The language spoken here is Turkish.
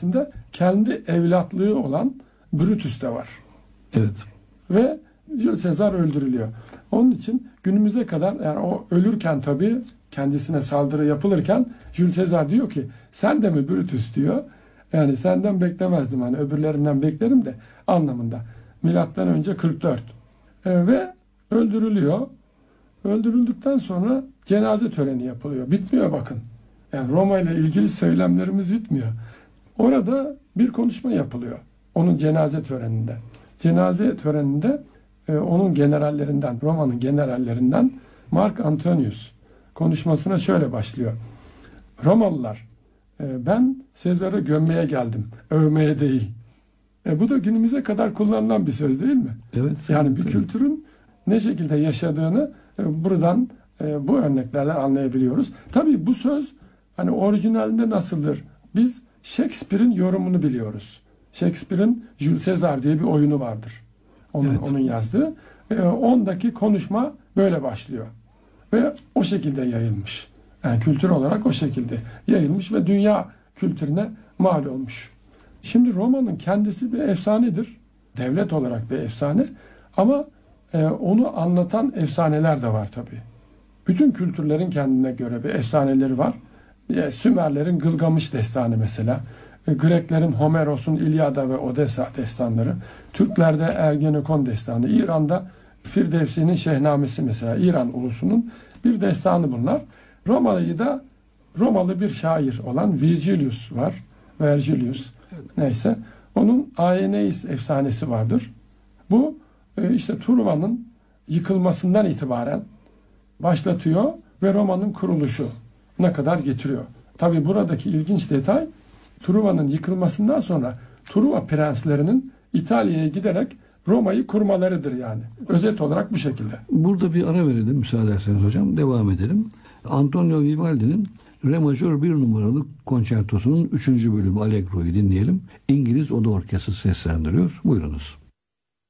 içerisinde kendi evlatlığı olan Brutus da var. Evet. Ve Jules Caesar öldürülüyor. Onun için günümüze kadar, yani o ölürken tabii kendisine saldırı yapılırken Jules Caesar diyor ki sen de mi Brutus diyor. Yani senden beklemezdim, hani öbürlerinden beklerim de anlamında. Milattan önce 44. Ve öldürülüyor. Öldürüldükten sonra cenaze töreni yapılıyor. Bitmiyor bakın. Yani Roma ile ilgili söylemlerimiz bitmiyor. Orada bir konuşma yapılıyor. Onun cenaze töreninde. Cenaze töreninde onun generallerinden, Roma'nın generallerinden Mark Antonius konuşmasına şöyle başlıyor. Romalılar, ben Sezar'ı gömmeye geldim, övmeye değil. Bu da günümüze kadar kullanılan bir söz değil mi? Evet. Yani bir tabii. kültürün ne şekilde yaşadığını buradan bu örneklerle anlayabiliyoruz. Tabii bu söz hani orijinalinde nasıldır? Biz Shakespeare'in yorumunu biliyoruz. Shakespeare'in Jules Caesar diye bir oyunu vardır. Onun yazdığı. Ondaki konuşma böyle başlıyor. Ve o şekilde yayılmış. Yani kültür olarak o şekilde yayılmış ve dünya kültürüne mal olmuş. Şimdi Roma'nın kendisi bir efsanedir. Devlet olarak bir efsane. Ama onu anlatan efsaneler de var tabii. Bütün kültürlerin kendine göre bir efsaneleri var. Sümerlerin Gılgamış destanı mesela. Greklerin Homeros'un İlyada ve Odessa destanları. Türklerde Ergenekon destanı. İran'da Firdevsi'nin Şehnamesi mesela. İran ulusunun bir destanı bunlar. Romalı bir şair olan Virgilius var. Vergilius. Neyse. Onun Aeneis efsanesi vardır. Bu işte Truva'nın yıkılmasından itibaren başlatıyor ve Roma'nın kuruluşuna kadar getiriyor. Tabi buradaki ilginç detay Truva'nın yıkılmasından sonra Truva prenslerinin İtalya'ya giderek Roma'yı kurmalarıdır yani. Özet olarak bu şekilde. Burada bir ara verelim müsaade ederseniz hocam. Devam edelim. Antonio Vivaldi'nin Re majör 1 numaralı konçertosunun 3. bölümü Allegro'yu dinleyelim. İngiliz Oda Orkestrası seslendiriyor. Buyurunuz.